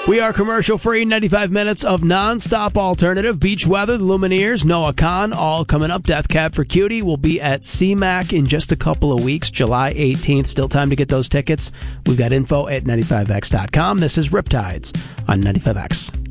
We are commercial-free, 95 minutes of non-stop alternative. Beach Weather, the Lumineers, Noah Khan, all coming up. Death Cab for Cutie will be at CMAC in just a couple of weeks, July 18th. Still time to get those tickets. We've got info at 95x.com. This is Riptides on 95X.